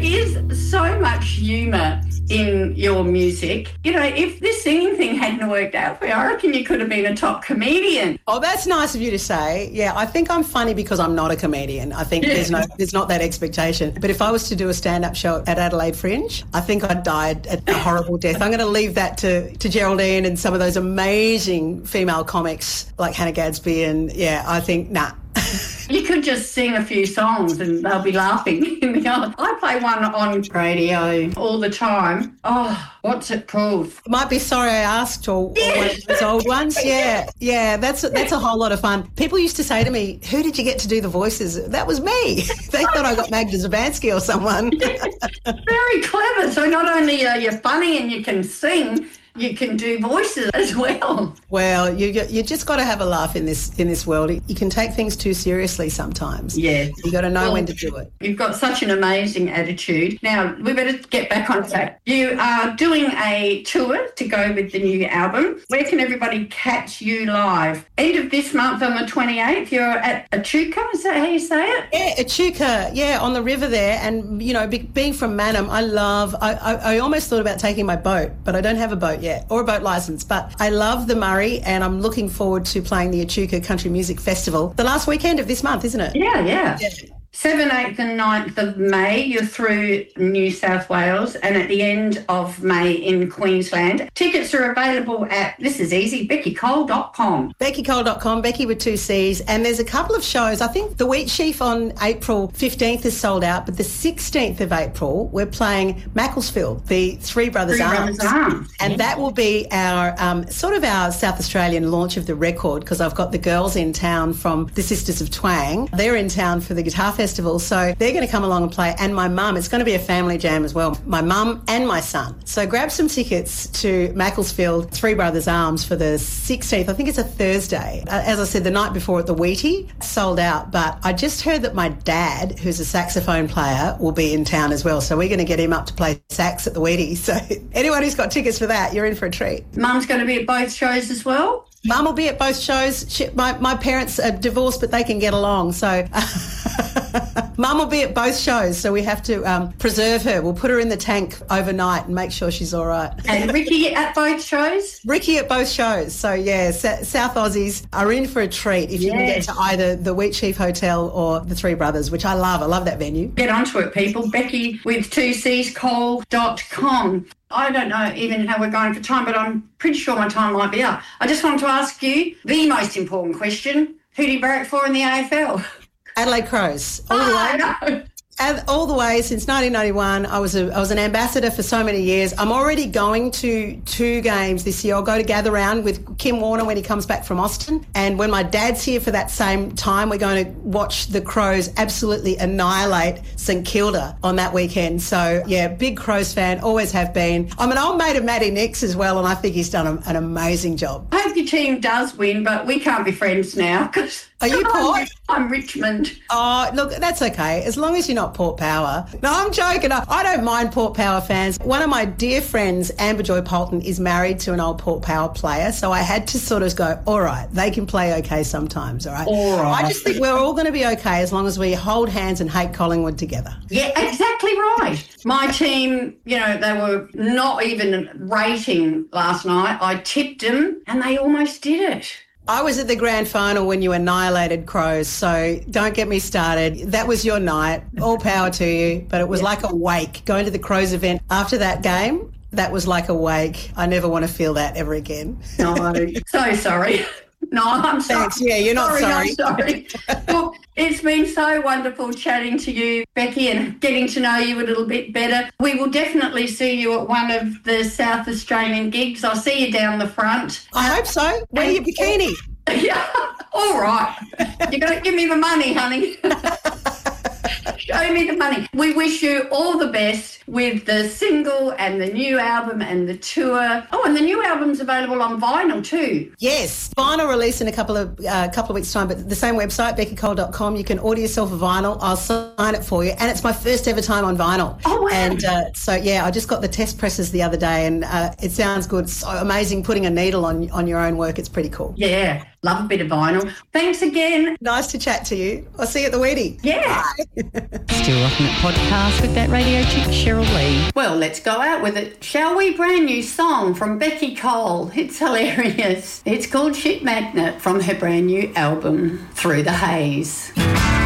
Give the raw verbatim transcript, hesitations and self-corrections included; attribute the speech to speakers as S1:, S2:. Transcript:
S1: is so much humour in your music. You know, if this singing thing hadn't worked out for you, I reckon you could have been a top comedian.
S2: Oh, that's nice of you to say. Yeah, I think I'm funny because I'm not a comedian. I think yeah. there's no, there's not that expectation. But if I was to do a stand-up show at Adelaide Fringe, I think I'd die a horrible death. I'm going to leave that to, to Geraldine and some of those amazing female comics like Hannah Gadsby, and yeah, I think, nah.
S1: You could just sing a few songs and they'll be laughing. I play one on radio all the time. Oh, what's it called?
S2: It might be Sorry I Asked, or,
S1: yeah.
S2: or one of those old ones. Yeah, yeah, that's that's a whole lot of fun. People used to say to me, who did you get to do the voices? That was me. They thought I got Magda Zabansky or someone.
S1: Very clever. So not only are you funny and you can sing, you can do voices as well.
S2: Well, you you just got to have a laugh in this in this world. You can take things too seriously sometimes.
S1: Yeah.
S2: You got to know
S1: well,
S2: when to do it.
S1: You've got such an amazing attitude. Now, we better get back on track. You are doing a tour to go with the new album. Where can everybody catch you live? End of this month on the twenty-eighth, you're at Echuca, is that how you say it?
S2: Yeah, Echuca, yeah, on the river there. And, you know, be, being from Mannum, I love, I, I, I almost thought about taking my boat, but I don't have a boat yet, or a boat licence. But I love the Murray, and I'm looking forward to playing the Echuca Country Music Festival the last weekend of this month, isn't it?
S1: Yeah, yeah. yeah. seventh, eighth and ninth of May, you're through New South Wales, and at the end of May in Queensland. Tickets are available at, this is easy, becky cole dot com.
S2: becky cole dot com, Becky with two C's. And there's a couple of shows. I think the Wheat Sheaf on April fifteenth is sold out, but the sixteenth of April, we're playing Macclesfield, the Three Brothers
S1: Three
S2: Arms.
S1: Brothers Arms.
S2: And
S1: yeah.
S2: that will be our, um, sort of our South Australian launch of the record, because I've got the girls in town from the Sisters of Twang. They're in town for the Guitar Festival, so they're going to come along and play. And my mum, it's going to be a family jam as well, my mum and my son. So grab some tickets to Macclesfield Three Brothers Arms for the sixteenth. I think it's a Thursday. As I said, the night before at the Wheatie, sold out. But I just heard that my dad, who's a saxophone player, will be in town as well. So we're going to get him up to play sax at the Wheatie. So anyone who's got tickets for that, you're in for a treat.
S1: Mum's going to be at both shows as well?
S2: Mum will be at both shows. She, my, my parents are divorced, but they can get along. So Mum will be at both shows, so we have to um, preserve her. We'll put her in the tank overnight and make sure she's all right.
S1: And Ricky at both shows?
S2: Ricky at both shows. So, yeah, S- South Aussies are in for a treat if you yes. can get to either the Wheat Sheaf Hotel or the Three Brothers, which I love. I love that venue.
S1: Get onto it, people. Becky with two C's, cole dot com. I don't know even how we're going for time, but I'm pretty sure my time might be up. I just wanted to ask you the most important question. Who do you barrack for in the A F L?
S2: Adelaide Crows. All
S1: oh,
S2: the way.
S1: I know.
S2: And all the way since nineteen ninety-one, I was a, I was an ambassador for so many years. I'm already going to two games this year. I'll go to Gather Round with Kim Warner when he comes back from Austin. And when my dad's here for that same time, we're going to watch the Crows absolutely annihilate St Kilda on that weekend. So, yeah, big Crows fan, always have been. I'm an old mate of Matty Nix as well, and I think he's done a, an amazing job.
S1: I hope your team does win, but we can't be friends now because...
S2: Are you Port?
S1: I'm Richmond.
S2: Oh, look, that's okay. As long as you're not Port Power. No, I'm joking. I, I don't mind Port Power fans. One of my dear friends, Amber Joy Polton, is married to an old Port Power player, so I had to sort of go, all right, they can play okay sometimes, all right?
S1: All right.
S2: I just think we're all going to be okay as long as we hold hands and hate Collingwood together.
S1: Yeah, exactly right. My team, you know, they were not even rating last night. I tipped them and they almost did it.
S2: I was at the grand final when you annihilated Crows, so don't get me started. That was your night. All power to you, but it was yeah. like a wake. Going to the Crows event after that game, that was like a wake. I never want to feel that ever again.
S1: No, so sorry. No, I'm sorry.
S2: Thanks. Yeah, you're not
S1: sorry.
S2: sorry.
S1: sorry. Well, it's been so wonderful chatting to you, Becky, and getting to know you a little bit better. We will definitely see you at one of the South Australian gigs. I'll see you down the front.
S2: I hope so. Wear your bikini.
S1: Yeah, all right. You got to give me the money, honey. Show me the money. We wish you all the best with the single and the new album and the tour. Oh, and the new album's available on vinyl too.
S2: Yes, vinyl release in a couple of uh, couple of weeks' time, but the same website, becky cole dot com. You can order yourself a vinyl. I'll sign it for you, and it's my first ever time on vinyl.
S1: Oh, wow.
S2: And uh, so, yeah, I just got the test presses the other day, and uh, it sounds good. So amazing putting a needle on on your own work. It's pretty cool.
S1: Yeah. Love a bit of vinyl. Thanks again.
S2: Nice to chat to you. I'll see you at the wedding.
S1: Yeah.
S3: Still Rocking It podcast with that radio chick, Cheryl Lee.
S1: Well, let's go out with it, shall we? Brand new song from Becky Cole. It's hilarious. It's called Shit Magnet from her brand new album, Through the Haze.